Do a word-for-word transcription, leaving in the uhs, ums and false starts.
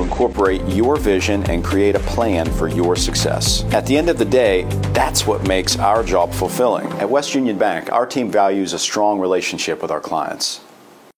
incorporate your vision and create a plan for your success. At the end of the day, that's what makes our job fulfilling. At West Union Bank, our team values a strong relationship with our clients.